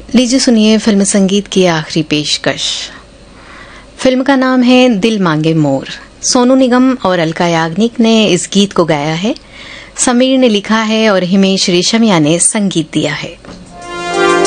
लीजिए सुनिए फिल्म संगीत की आखिरी पेशकश। फिल्म का नाम है दिल मांगे मोर। सोनू निगम और अलका याग्निक ने इस गीत को गाया है। समीर ने लिखा है और हिमेश रेशमिया ने संगीत दिया है।